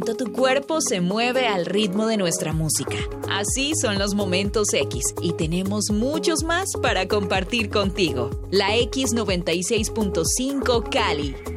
pronto tu cuerpo se mueve al ritmo de nuestra música. Así son los momentos X y tenemos muchos más para compartir contigo. La X96.5 Cali.